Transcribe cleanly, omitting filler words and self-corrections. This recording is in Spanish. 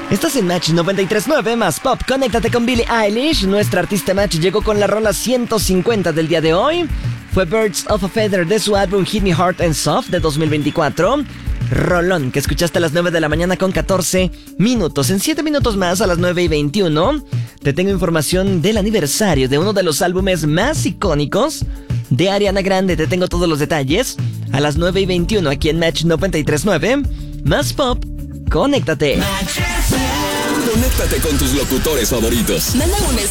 Estás en Match 93.9 más Pop. Conéctate con Billie Eilish. Nuestra artista Match llegó con la rola 150 del día de hoy. Fue Birds of a Feather de su álbum Hit Me Hard and Soft de 2024. Rolón que escuchaste a las 9 de la mañana con 14 minutos. En 7 minutos más, a las 9:21, te tengo información del aniversario de uno de los álbumes más icónicos de Ariana Grande. Te tengo todos los detalles a las 9:21 aquí en Match 93.9 más Pop. Conéctate. Conéctate con tus locutores favoritos. Manda un